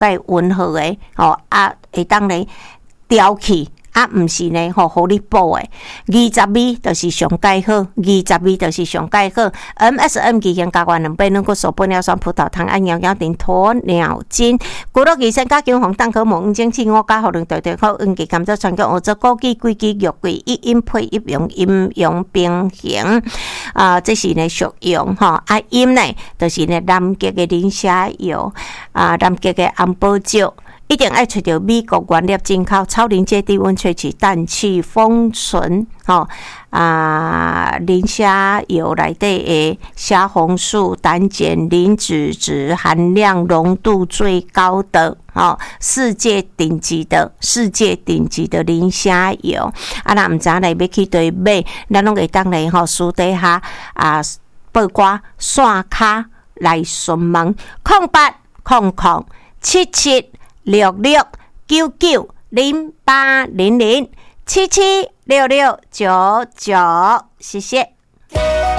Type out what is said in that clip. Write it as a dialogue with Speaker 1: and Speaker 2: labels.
Speaker 1: 介温和的会当咧调起。毋是呢，互你补的20米就是上介好，20米就是上介好。MSM 期限加完2杯，能够手玻尿酸、葡萄糖、按摇摇顶、鸵鸟精、骨肉医生加姜黄、蛋壳膜、五精气我加荷伦对对好，运气甘蔗全球欧洲枸杞、桂枝、肉桂，一饮配一用，阴阳平衡。这是呢属用阴呢，就是呢南极的磷虾油南极的安宝酒。一定要找到美国原料进口超临界低温萃取氮气封存磷虾油内底的虾红素、胆碱、磷脂质含量浓度最高的世界顶级的磷虾油那唔知道要去对买，咱拢会当来私底下报瓜线卡来询问080077669900776699，谢谢。